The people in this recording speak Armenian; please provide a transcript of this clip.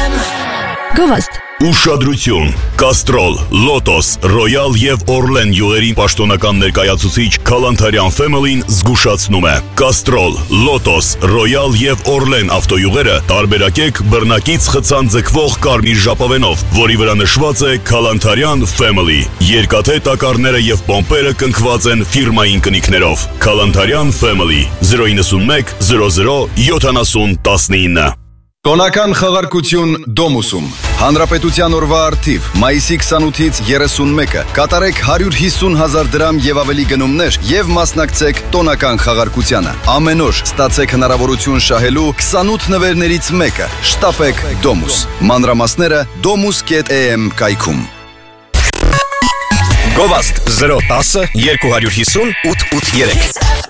Գովազդ Ուշադրություն, Կաստրոլ, Լոտոս, Ռոյալ և Օրլեն յուղերին պաշտոնական ներկայացուցիչ Քալանթարյան Family-ն զգուշացնում է. Կաստրոլ, Լոտոս, Ռոյալ և Օրլեն ավտոյուղերը տարբերակեք բռնակից խցան ձգվող կարմիր ժապավենով, որի վրա նշված է Քալանթարյան Family։ Երկաթե տակառները և պոմպերը կնքված են ֆիրմային կնիքներով։ Քալանթարյան Family 091 00 7019 Տոնական խաղարկություն Դոմուսում Հանրապետության օրվա արդիվ մայիսի 28-ից 31-ը կատարեք 150,000 դրամ եւ ավելի գնումներ եւ մասնակցեք տոնական խաղարկությանը։ Ամեն օր ստացեք հնարավորություն շահելու 28 նվերներից մեկը։ Շտապեք Դոմուս։ Մանրամասները domus.am կայքում։ Գովազդ 010 250 883